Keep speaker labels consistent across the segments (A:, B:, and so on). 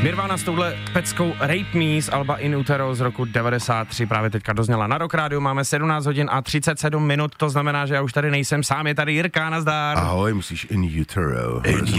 A: Nirvana s touhle peckou Rape Me z alba In Utero z roku 93 právě teďka dozněla na Rock Rádiu. Máme 17 hodin a 37 minut, to znamená, že já už tady nejsem sám, je tady Jirka, nazdar.
B: Ahoj, musíš In Utero.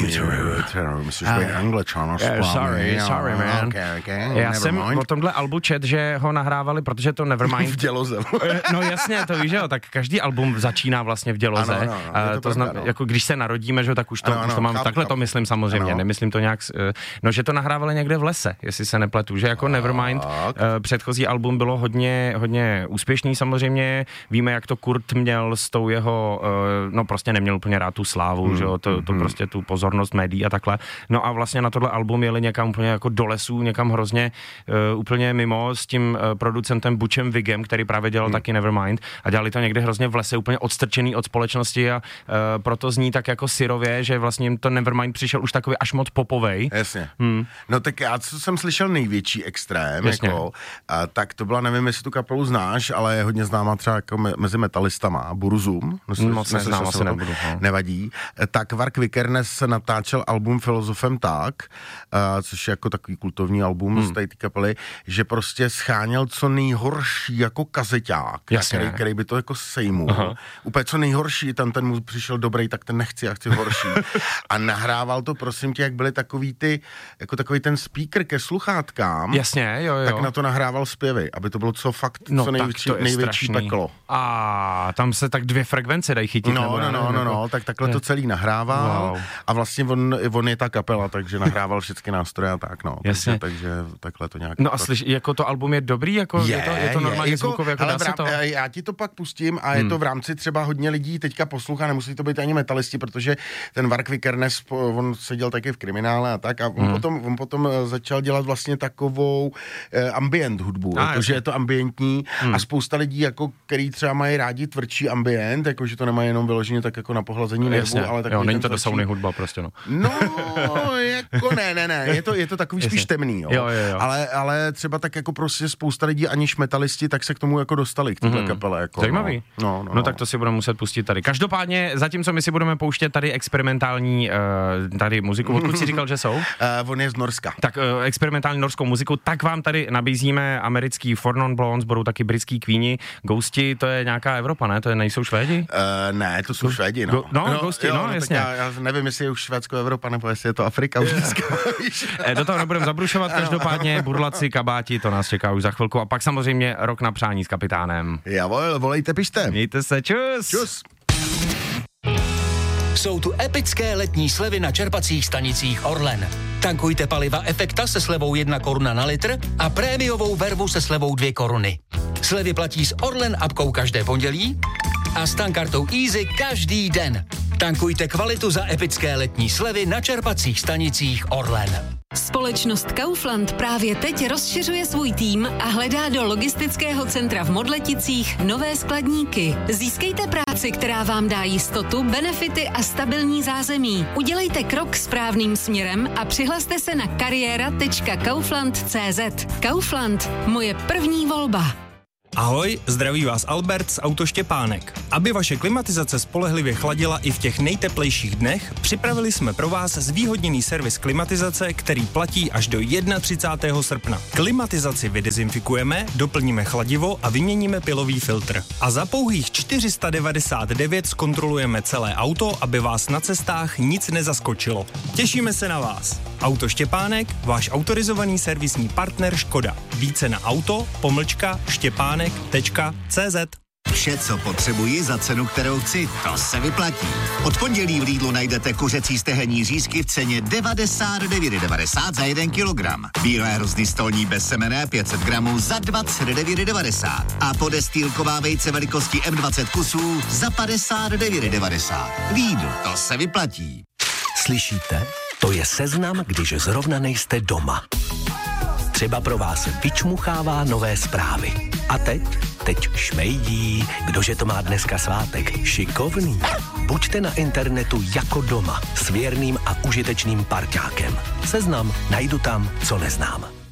B: Musíš být Angličan.
A: Sorry, man.
B: Okay,
A: já jsem o tomhle albu čet, že ho nahrávali, protože to Nevermind...
B: v děloze.
A: No jasně, to víš, jo, tak každý album začíná vlastně v děloze.
B: Ano,
A: to znamená, jako když se narodíme, že tak už to mám, takhle to myslím samozřejmě, nemyslím to nějak, no že to nahrávali někde v lese, jestli se nepletu, že jako Nevermind, předchozí album bylo hodně úspěšný samozřejmě, víme, jak to Kurt měl s tou jeho, no prostě neměl úplně rád tu slávu, že jo, to prostě tu pozornost médií a takhle, no a vlastně na tohle album jeli někam úplně jako do lesů, někam hrozně úplně mimo s tím producentem Butchem Vigem, který právě dělal taky Nevermind a dělali to někde hrozně v lese, úplně odstrčený od společnosti a proto zní tak jako syrově, že vlastně jim to Nevermind přišel už takový až moc popovej.
B: Jasně. No tak já, co jsem slyšel největší extrém, jako, tak to byla, nevím, jestli tu kapelu znáš, ale je hodně známá třeba jako mezi metalistama. Burzum.
A: Moc neznám, asi nebudu.
B: Nevadí. Tak Varg Vikernes natáčel album Filozofem tak, což je jako takový kultovní album z té kapely, že prostě scháněl co nejhorší jako kazeťák, který by to jako sejmul. Úplně co nejhorší, ten mu přišel dobrý, tak ten nechci, já chci horší. A nahrával to, prosím tě, jak byly takový ty, jako takový ten speaker ke sluchátkám.
A: Jasně, jo.
B: Tak na to nahrával zpěvy, aby to bylo co fakt, co největší peklo.
A: A tam se tak 2 frekvence dají chytit.
B: No, tak takhle to celý nahrával. Wow. A vlastně on je ta kapela, takže nahrával všechny nástroje a tak, no.
A: Jasně.
B: Takže takhle to nějak.
A: No a slyš, jako to album je dobrý, jako je to normálně zvukově, jako dá se to?
B: Já ti to pak pustím a je to v rámci třeba hodně lidí teďka poslouchá, nemusí to být ani metalisti, protože ten Varg Vikernes, on seděl taky v Kriminále a tak a on potom začal dělat vlastně takovou ambient hudbu, jakože je to ambientní a spousta lidí, jako který třeba mají rádi tvrdší ambient, jakože to nemají jenom vyloženě tak jako na pohlazení nervů, ale takový.
A: Jo, není to do sauny hudba prostě, no.
B: No, jako ne, je to takový spíš temný, jo. Ale třeba tak jako prostě spousta lidí, aniž metalisti, tak se k tomu jako dostali, k téhle kapele, jako.
A: Zajímavý. No, tak to si budeme muset pustit tady. Každopádně, zatímco my si budeme pouštět tady experimentální tady muziku, odkud si říkal, že jsou?
B: On je z Norska.
A: Tak experimentální norskou muziku, tak vám tady nabízíme americký Four Non Blondes, budou taky britský Queeni, Ghosti, to je nějaká Evropa, ne? To nejsou Švédi?
B: Ne, to jsou Švédi, no.
A: Ghosti, jasně.
B: Já nevím, jestli je už Švédsko Evropa, nebo jestli je to Afrika už dneska.
A: Do toho nebudeme zabrušovat, každopádně Burlaci, Kabáti, to nás čeká už za chvilku a pak samozřejmě Rok na přání s Kapitánem.
B: Volejte, pište.
A: Mějte se, čus.
C: Jsou tu epické letní slevy na čerpacích stanicích Orlen. Tankujte paliva Efekta se slevou 1 koruna na litr a prémiovou vervu se slevou 2 koruny. Slevy platí s Orlen apkou každé pondělí a s tankartou Easy každý den. Tankujte kvalitu za epické letní slevy na čerpacích stanicích Orlen.
D: Společnost Kaufland právě teď rozšiřuje svůj tým a hledá do logistického centra v Modleticích nové skladníky. Získejte práci, která vám dá jistotu, benefity a stabilní zázemí. Udělejte krok správným směrem a přihlaste se na kariéra.kaufland.cz. Kaufland, moje první volba.
E: Ahoj, zdraví vás Albert z Auto Štěpánek. Aby vaše klimatizace spolehlivě chladila i v těch nejteplejších dnech, připravili jsme pro vás zvýhodněný servis klimatizace, který platí až do 31. srpna. Klimatizaci vydezinfikujeme, doplníme chladivo a vyměníme pilový filtr. A za pouhých 499 zkontrolujeme celé auto, aby vás na cestách nic nezaskočilo. Těšíme se na vás. Auto Štěpánek, váš autorizovaný servisní partner Škoda. Více na auto-štěpánek.cz.
F: Vše, co potřebuji za cenu, kterou chci, to se vyplatí. Od pondělí v Lidlu najdete kuřecí stehenní řízky v ceně 99,90 za 1 kilogram. Bílé hrozny stolní bezsemenné 500 gramů za 29,90 a podestýlková vejce velikosti M20 kusů za 59,90. Lidl, to se vyplatí.
G: Slyšíte? To je seznam, když zrovna nejste doma. Třeba pro vás vyčmuchává nové zprávy. A teď šmejdí, kdože to má dneska svátek, šikovný. Buďte na internetu jako doma, s věrným a užitečným parťákem. Seznam najdu tam, co neznám.